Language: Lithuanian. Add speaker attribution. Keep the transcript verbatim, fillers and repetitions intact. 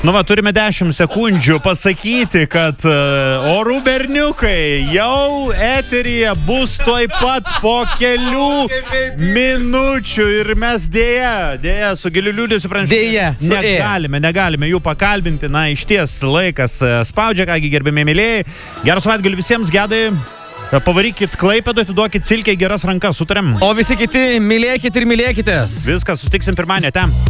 Speaker 1: Nu va, turime dešimt sekundžių pasakyti, kad uh, orų berniukai jau eteryje bus tuoj pat po kelių minučių ir mes dėja, dėja su giliu liūdėsiu pranešime.
Speaker 2: Dėja, su E.
Speaker 1: negalime, negalime jų pakalbinti, na iš ties laikas spaudžia, kągi gerbėmi mėlėjai. Geras savaitgalį visiems, Gedai. Pavarykit Klaipėdą, atiduokit Silkei geras rankas, sutarėm.
Speaker 2: O visi kiti mylėkit ir mylėkitės.
Speaker 1: Viskas, sutiksim pirmadienį ten.